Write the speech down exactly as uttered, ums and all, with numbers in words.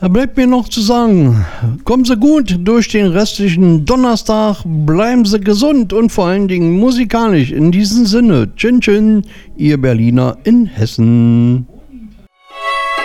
Da bleibt mir noch zu sagen, kommen Sie gut durch den restlichen Donnerstag, bleiben Sie gesund und vor allen Dingen musikalisch. In diesem Sinne, tschin tschin, Ihr Berliner in Hessen.